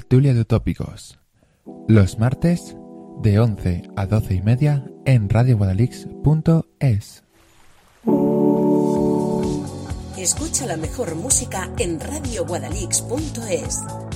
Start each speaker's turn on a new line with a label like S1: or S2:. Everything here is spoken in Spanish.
S1: tertulia de utópicos. Los martes de 11 a 12 y media en radioguadalix.es.
S2: Escucha la mejor música en radioguadalix.es.